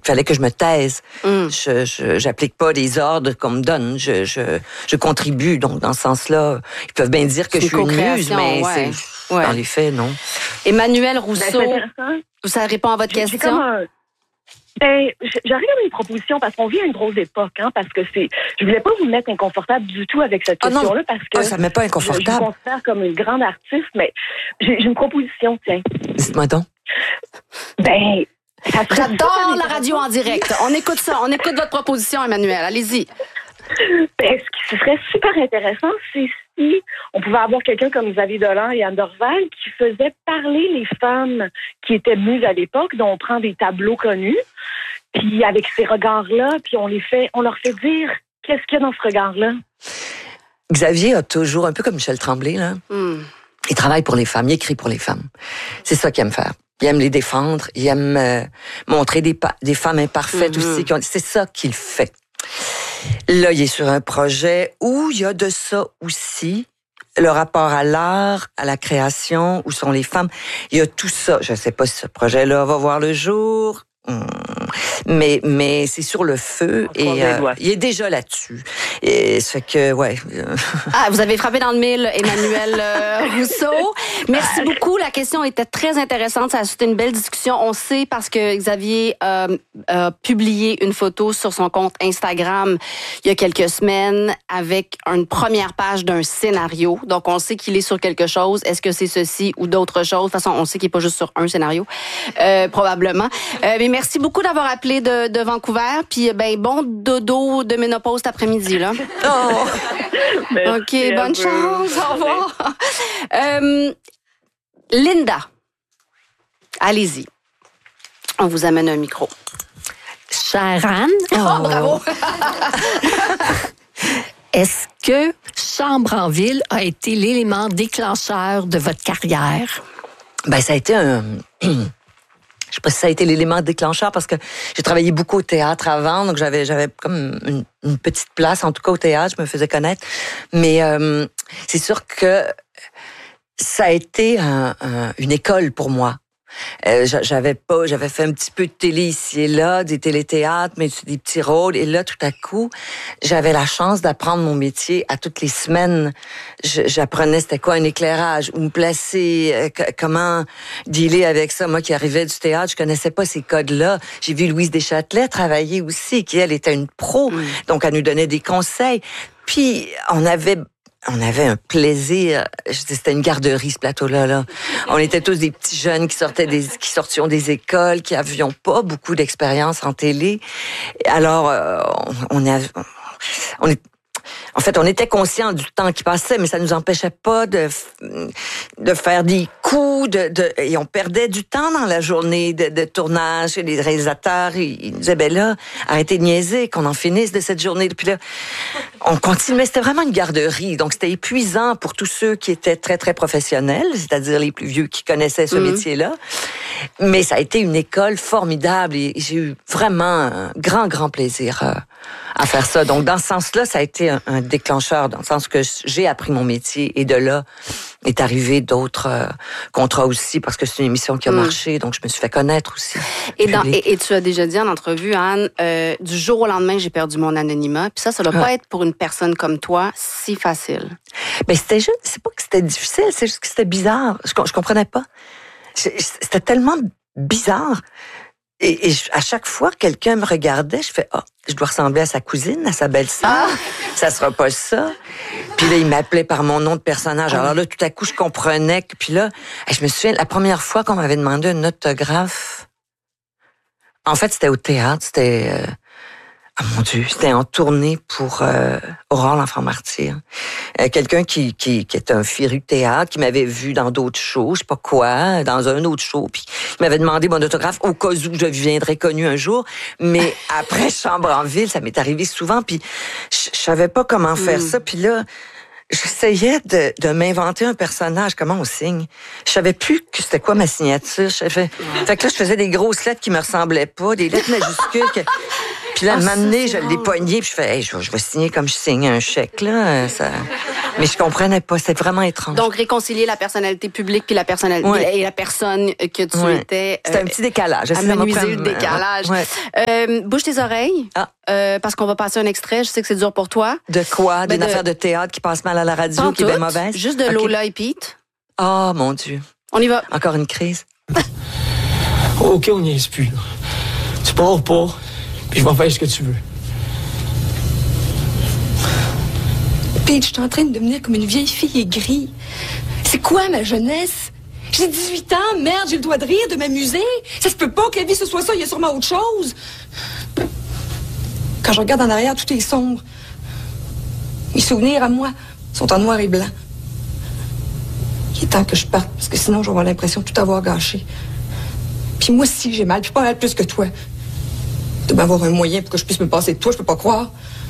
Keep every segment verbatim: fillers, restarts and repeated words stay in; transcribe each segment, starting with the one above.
fallait que je me taise. Mm. Je, je j'applique pas les ordres qu'on me donne. Je, je, je contribue. Donc, dans ce sens-là, ils peuvent bien dire que je suis une muse, mais ouais. c'est, ouais. dans les faits, non. Emmanuelle Rousseau, ben, ça répond à votre j'ai, question? J'ai comme un... Ben, j'arrive à une proposition parce qu'on vit à une drôle d'époque, hein, parce que c'est. Je voulais pas vous mettre inconfortable du tout avec cette question-là, ah parce que. Ah, ça me met pas inconfortable. Je, je me considère comme une grande artiste, mais j'ai, j'ai une proposition, tiens. Dites-moi donc. Ben. J'adore la radio en direct. On écoute ça. On écoute votre proposition, Emmanuelle. Allez-y. Ben, ce qui serait super intéressant, c'est si on pouvait avoir quelqu'un comme Xavier Dolan et Anne Dorval qui faisait parler les femmes qui étaient muses à l'époque, dont on prend des tableaux connus, puis avec ces regards-là, puis on les fait, on leur fait dire qu'est-ce qu'il y a dans ce regard-là. Xavier a toujours, un peu comme Michel Tremblay, là, mm. il travaille pour les femmes, il écrit pour les femmes. C'est ça qu'il aime faire. Il aime les défendre, il aime euh, montrer des, pa- des femmes imparfaites mm-hmm. aussi. Qui ont, c'est ça qu'il fait. Là, il est sur un projet où il y a de ça aussi, le rapport à l'art, à la création, où sont les femmes. Il y a tout ça. Je ne sais pas si ce projet-là va voir le jour, mais mais c'est sur le feu et euh, il est déjà là-dessus. Et c'est que ouais. Ah, vous avez frappé dans le mille, Emmanuelle euh, Rousseau. Merci beaucoup. La question était très intéressante. Ça a suscité une belle discussion. On sait parce que Xavier euh, a publié une photo sur son compte Instagram il y a quelques semaines avec une première page d'un scénario. Donc on sait qu'il est sur quelque chose. Est-ce que c'est ceci ou d'autres choses? De toute façon, on sait qu'il n'est pas juste sur un scénario, euh, probablement. Euh, mais merci beaucoup d'avoir appelé de, de Vancouver. Puis ben bon dodo de ménopause cet après-midi là. Oh. OK, bonne chance. Au revoir. Euh, Linda, allez-y. On vous amène un micro. Chère Anne. Oh, oh bravo. Sais que Chambre en ville a été l'élément déclencheur de votre carrière? Ben, ça a été un... Je sais pas si ça a été l'élément déclencheur parce que j'ai travaillé beaucoup au théâtre avant, donc j'avais j'avais comme une, une petite place, en tout cas au théâtre, je me faisais connaître. Mais euh, c'est sûr que ça a été un, un, une école pour moi. Euh, j'avais pas, j'avais fait un petit peu de télé ici et là, des téléthéâtres, mais des petits rôles. Et là, tout à coup, j'avais la chance d'apprendre mon métier à toutes les semaines. J'apprenais c'était quoi un éclairage, où me placer, euh, comment dealer avec ça. Moi qui arrivais du théâtre, je connaissais pas ces codes-là. J'ai vu Louise Deschâtelet travailler aussi, qui elle était une pro, mmh. donc elle nous donnait des conseils. Puis on avait On avait un plaisir. C'était une garderie, ce plateau-là. Là. On était tous des petits jeunes qui sortaient des, qui sortions des écoles, qui avions pas beaucoup d'expérience en télé. Alors, euh, on, on, a, on est, en fait, on était conscients du temps qui passait, mais ça nous empêchait pas de, de faire des coups, de, de, et on perdait du temps dans la journée de, de tournage. Et les réalisateurs, ils, ils nous disaient, ben là, arrêtez de niaiser, qu'on en finisse de cette journée. Puis là, on continuait. C'était vraiment une garderie. Donc, c'était épuisant pour tous ceux qui étaient très, très professionnels, c'est-à-dire les plus vieux qui connaissaient ce mmh. métier-là. Mais ça a été une école formidable et j'ai eu vraiment un grand, grand plaisir à, à faire ça. Donc, dans ce sens-là, ça a été un, un déclencheur, dans le sens que j'ai appris mon métier et de là est arrivé d'autres euh, contrats aussi parce que c'est une émission qui a mmh. marché, donc je me suis fait connaître aussi. Et, dans, et, et tu as déjà dit en entrevue, Anne, euh, du jour au lendemain, j'ai perdu mon anonymat. Puis ça, ça ne doit ah. pas être pour une personne comme toi si facile. Ben c'était juste, c'est pas que c'était difficile, c'est juste que c'était bizarre. Je, je comprenais pas. C'était tellement bizarre. Et, et je, à chaque fois que quelqu'un me regardait, je fais « Ah, oh, je dois ressembler à sa cousine, à sa belle-sœur. Ah. Ça sera pas ça. » Puis là, il m'appelait par mon nom de personnage. Alors là, tout à coup, je comprenais. Que, puis là, je me souviens, la première fois qu'on m'avait demandé un autographe, en fait, c'était au théâtre. C'était... Euh, Ah mon Dieu, c'était en tournée pour euh, Aurore l'enfant martyr. Euh, quelqu'un qui, qui qui est un féru de théâtre, qui m'avait vu dans d'autres shows, je sais pas quoi, dans un autre show, puis il m'avait demandé mon autographe au cas où je deviendrais connue un jour. Mais après Chambre en ville, ça m'est arrivé souvent, puis je, je savais pas comment faire mm. ça. Puis là, j'essayais de, de m'inventer un personnage, comment on signe. Je savais plus que c'était quoi ma signature. Je savais... ouais. Fait que là, je faisais des grosses lettres qui me ressemblaient pas, des lettres majuscules. Que... Puis là, oh, un moment donné, je l'ai poigné, puis je fais, hey, je, je vais signer comme je signe un chèque, là. Ça... Mais je comprenais pas, c'était vraiment étrange. Donc, réconcilier la personnalité publique puis la personnalité Ouais. et la personne que tu Ouais. étais. C'était euh, un petit décalage. Ça m'a amenuiser pris- le décalage. Ouais. Euh, bouge tes oreilles, Ah. euh, parce qu'on va passer un extrait. Je sais que c'est dur pour toi. De quoi? Ben D'une de- affaire de théâtre qui passe mal à la radio, Pas qui est bien tout, mauvaise? Juste de Ok. Lola et Pete. Oh, mon Dieu. On y va. Encore une crise. OK, on n'y est plus. Là. Tu pars pas, puis je vais faire ce que tu veux. Pete, je suis en train de devenir comme une vieille fille aigrie. C'est quoi ma jeunesse? J'ai dix-huit ans, merde, j'ai le droit de rire, de m'amuser. Ça se peut pas que la vie ce soit ça, il y a sûrement autre chose. Quand je regarde en arrière, tout est sombre. Mes souvenirs à moi sont en noir et blanc. Il est temps que je parte, parce que sinon je vais avoir l'impression de tout avoir gâché. Puis moi aussi, j'ai mal, puis pas mal plus que toi. De m'avoir un moyen pour que je puisse me passer de toi, je peux pas croire.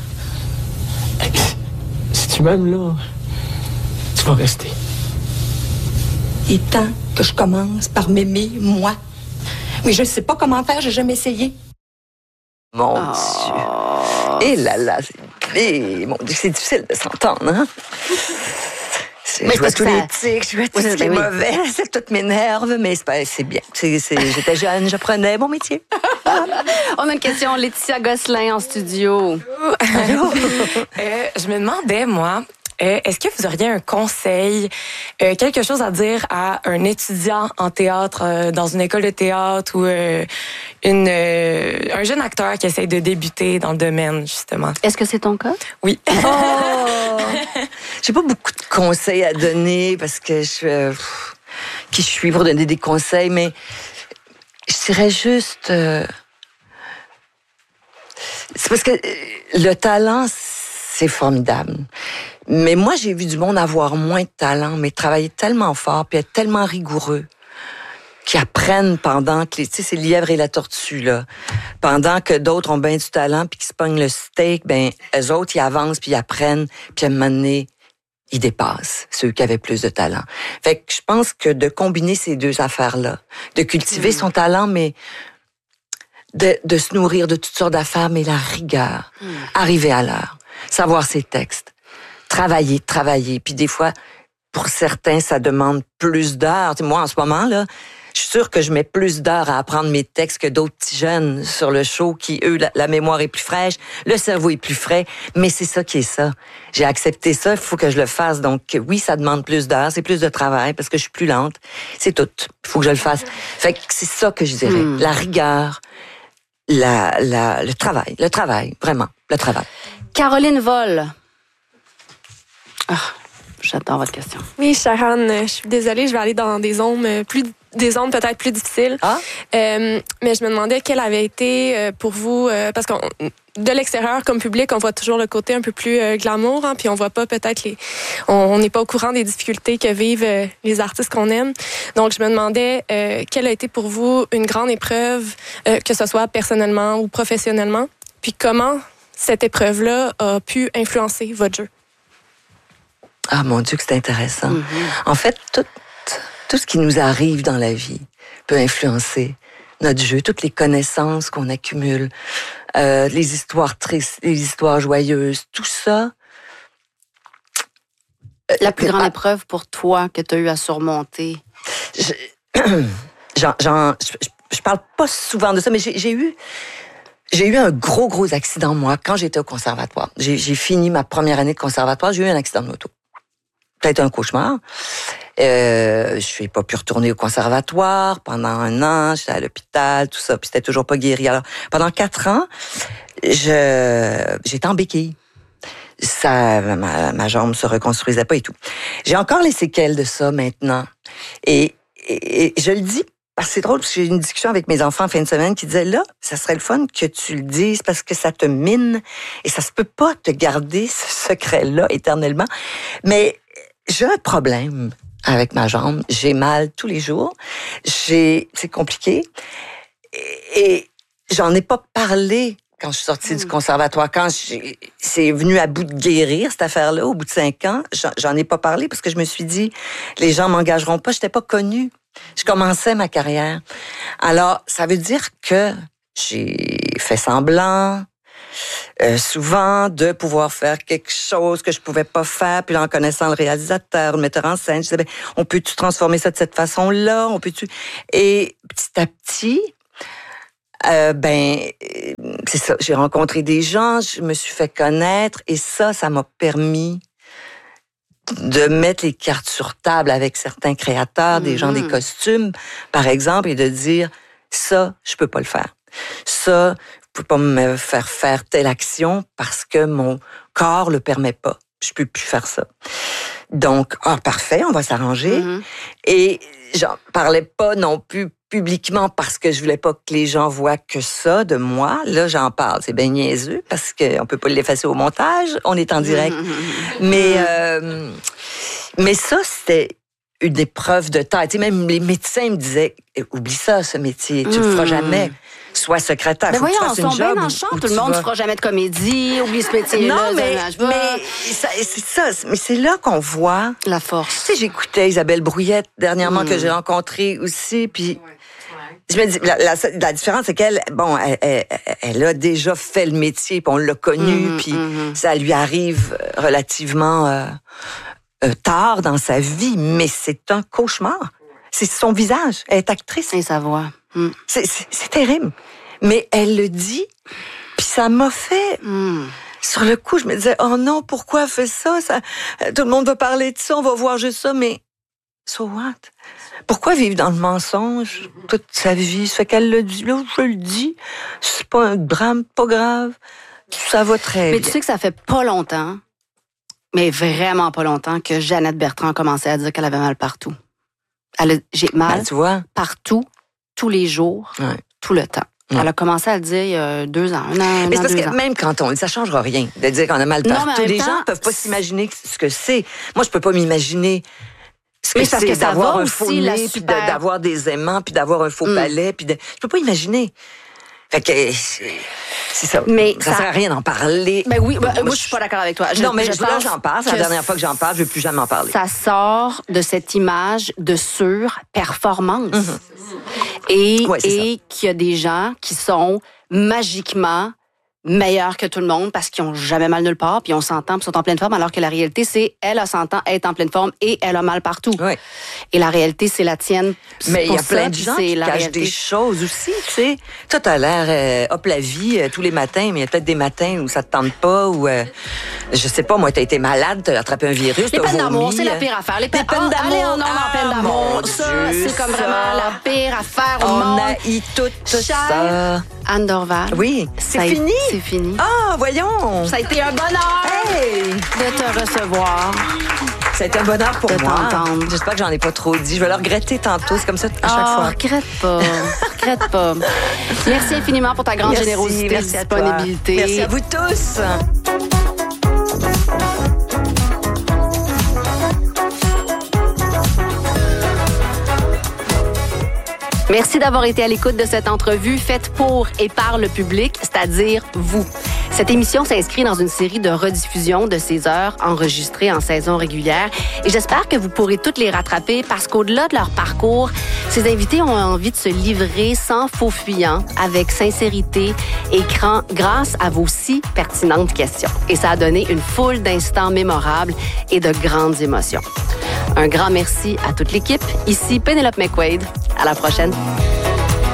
Si tu m'aimes, là, tu vas rester. Il est temps que je commence par m'aimer, moi. Mais je ne sais pas comment faire, j'ai jamais essayé. Mon Oh. Dieu. Et là là, c'est, et, mon Dieu, c'est difficile de s'entendre, hein? C'est- Mais Je vois parce tous que les ça- tics, je vois tout Oui, ce qui est oui. mauvais, c'est tout m'énerve, mais c'est, pas, c'est bien. C'est, c'est, j'étais jeune, j'apprenais mon métier. On a une question. Laetitia Gosselin en studio. Euh, je me demandais, moi, euh, est-ce que vous auriez un conseil, euh, quelque chose à dire à un étudiant en théâtre euh, dans une école de théâtre ou euh, une, euh, un jeune acteur qui essaye de débuter dans le domaine, justement? Est-ce que c'est ton cas? Oui. Oh! J'ai pas beaucoup de conseils à donner parce que je euh, pff, qui je suis pour donner des conseils, mais je dirais juste euh, c'est parce que euh, le talent c'est formidable. Mais moi j'ai vu du monde avoir moins de talent, mais travailler tellement fort puis être tellement rigoureux qui apprennent pendant que les, tu sais, c'est le lièvre et la tortue, là. Pendant que d'autres ont bien du talent puis qui se pognent le steak, ben, eux autres, ils avancent puis ils apprennent puis à un moment donné, ils dépassent ceux qui avaient plus de talent. Fait que je pense que de combiner ces deux affaires-là, de cultiver mmh. son talent, mais de, de se nourrir de toutes sortes d'affaires, mais la rigueur, mmh. arriver à l'heure, savoir ses textes, travailler, travailler, puis des fois, pour certains, ça demande plus d'heures. Moi, en ce moment, là, je suis sûre que je mets plus d'heures à apprendre mes textes que d'autres petits jeunes sur le show qui, eux, la, la mémoire est plus fraîche, le cerveau est plus frais, mais c'est ça qui est ça. J'ai accepté ça, il faut que je le fasse. Donc, oui, ça demande plus d'heures, c'est plus de travail parce que je suis plus lente. C'est tout. Il faut que je le fasse. Fait que c'est ça que je dirais. Mm. La rigueur, la, la, le travail, le travail, vraiment, le travail. Caroline Vol. Ah, j'attends votre question. Oui, Sharon, je suis désolée, je vais aller dans des zones plus des zones peut-être plus difficiles. Ah? Euh, mais je me demandais quelle avait été euh, pour vous, euh, parce que de l'extérieur comme public, on voit toujours le côté un peu plus euh, glamour, hein, puis on voit pas peut-être les, on n'est pas au courant des difficultés que vivent euh, les artistes qu'on aime. Donc je me demandais euh, quelle a été pour vous une grande épreuve, euh, que ce soit personnellement ou professionnellement, puis comment cette épreuve-là a pu influencer votre jeu. Ah, mon Dieu, que c'est intéressant. Mm-hmm. En fait, tout, tout ce qui nous arrive dans la vie peut influencer notre jeu, toutes les connaissances qu'on accumule, euh, les histoires tristes, les histoires joyeuses, tout ça. La plus euh, grande ah, épreuve pour toi que tu as eu à surmonter? Je, j'en, j'en, je, je parle pas souvent de ça, mais j'ai, j'ai eu... J'ai eu un gros, gros accident, moi, quand j'étais au conservatoire. J'ai, j'ai fini ma première année de conservatoire, j'ai eu un accident de moto. Peut-être un cauchemar. Euh, je n'ai pas pu retourner au conservatoire pendant un an, j'étais à l'hôpital, tout ça, puis c'était toujours pas guéri. Alors, pendant quatre ans, je, j'étais en béquille. Ça, ma, ma jambe se reconstruisait pas et tout. J'ai encore les séquelles de ça maintenant. Et, et, et je le dis, parce que c'est drôle, parce que j'ai eu une discussion avec mes enfants en fin de semaine qui disaient, là, ça serait le fun que tu le dises parce que ça te mine et ça se peut pas te garder ce secret-là éternellement. Mais j'ai un problème avec ma jambe. J'ai mal tous les jours. J'ai, c'est compliqué. Et, et j'en ai pas parlé quand je suis sortie mmh. du conservatoire. Quand j'ai, c'est venu à bout de guérir, cette affaire-là, au bout de cinq ans, j'en, j'en ai pas parlé parce que je me suis dit, les gens m'engageront pas, j'étais pas connue. Je commençais ma carrière. Alors, ça veut dire que j'ai fait semblant, euh, souvent de pouvoir faire quelque chose que je pouvais pas faire. Puis là, en connaissant le réalisateur, le metteur en scène, je disais, ben, on peut-tu transformer ça de cette façon-là? On peut-tu... Et petit à petit, euh, ben, c'est ça. J'ai rencontré des gens, je me suis fait connaître et ça, ça m'a permis de mettre les cartes sur table avec certains créateurs, des mm-hmm. gens des costumes, par exemple, et de dire, ça, je peux pas le faire. Ça, je peux pas me faire faire telle action parce que mon corps le permet pas. Je peux plus faire ça. Donc, ah, parfait, on va s'arranger. Mm-hmm. Et j'en parlais pas non plus publiquement parce que je voulais pas que les gens voient que ça de moi. Là, j'en parle. C'est bien niaiseux parce qu'on peut pas l'effacer au montage. On est en direct. Mm-hmm. Mais, euh, mais ça, c'était une épreuve de taille. Tu sais, même les médecins me disaient, oublie ça, ce métier. Tu mm. le feras jamais. Sois secrétaire. Mais faut voyons, que tu fasses on une bien job dans le champ. Tout le monde ne fera jamais de comédie. Oublie ce métier-là. Non, mais, mais ça, c'est ça. Mais c'est là qu'on voit la force. Tu sais, j'écoutais Isabelle Brouillette dernièrement mm. que j'ai rencontrée aussi, puis ouais. je me dis, la, la, la différence, c'est qu'elle, bon, elle, elle, elle a déjà fait le métier, puis on l'a connue, mm, puis mm. ça lui arrive relativement euh, euh, tard dans sa vie, mais c'est un cauchemar. C'est son visage. Elle est actrice. Et sa voix. Mm. C'est, c'est, c'est terrible. Mais elle le dit, puis ça m'a fait... Mm. Sur le coup, je me disais, oh non, pourquoi elle fait ça? ça? Tout le monde va parler de ça, on va voir juste ça, mais so what? Pourquoi vivre dans le mensonge toute sa vie? Ça fait qu'elle le dit, là, je le dis, c'est pas un drame, pas grave, ça va très mais bien. Tu sais que ça fait pas longtemps, mais vraiment pas longtemps, que Jeannette Bertrand a commencé à dire qu'elle avait mal partout. Elle a, j'ai mal ben, tu vois. Partout, tous les jours, ouais. tout le temps. Ouais. Elle a commencé à le dire il y a deux ans, un an, un mais an, c'est parce deux que ans. Même quand on dit, ça changera rien de dire qu'on a mal partout. Non, les temps, gens peuvent pas s'imaginer ce que c'est. Moi, je peux pas m'imaginer ce que c'est que d'avoir un faux nez, puis super... d'avoir des aimants, puis d'avoir un faux mm. palais, puis de... je peux pas imaginer. Fait que c'est ça. Mais ça, ça sert à rien d'en parler. Ben oui, ben, moi, moi je suis pas d'accord avec toi. Je, non, mais je je, là j'en parle. C'est la dernière fois que j'en parle. Je veux plus jamais en parler. Ça sort de cette image de surperformance mm-hmm. et ouais, et qu'il y a des gens qui sont magiquement meilleurs que tout le monde parce qu'ils ont jamais mal nulle part, puis on s'entend, puis sont en pleine forme, alors que la réalité, c'est elle a s'entend, elle est en pleine forme et elle a mal partout. Oui. Et la réalité, c'est la tienne. Mais il y a plein de gens qui cachent réalité. Des choses aussi, tu sais. Toi, t'as l'air euh, hop la vie euh, tous les matins, mais il y a peut-être des matins où ça te tente pas, ou euh, je sais pas, moi, t'as été malade, t'as attrapé un virus, les t'as peines d'amour, vomi, c'est la pire affaire. Les peines oh, d'amour, allez, on en ah, peine d'amour. Ça, Dieu, c'est comme ça. Vraiment la pire affaire au on monde. On a eu tout ça. Anne Dorval. Oui, c'est fini. C'est fini. Ah, voyons. Ça a été un bonheur hey. de te recevoir. Ça a été un bonheur pour de moi. T'entendre. J'espère que j'en ai pas trop dit. Je vais le regretter tantôt. C'est comme ça à chaque oh, fois. Regrette pas. regrette pas. Merci infiniment pour ta grande merci, générosité et disponibilité. Merci à vous tous. Merci d'avoir été à l'écoute de cette entrevue faite pour et par le public, c'est-à-dire vous. Cette émission s'inscrit dans une série de rediffusions de ces heures enregistrées en saison régulière et j'espère que vous pourrez toutes les rattraper parce qu'au-delà de leur parcours, ces invités ont envie de se livrer sans faux fuyant, avec sincérité et grâce à vos si pertinentes questions. Et ça a donné une foule d'instants mémorables et de grandes émotions. Un grand merci à toute l'équipe. Ici Pénélope McQuaid. À la prochaine.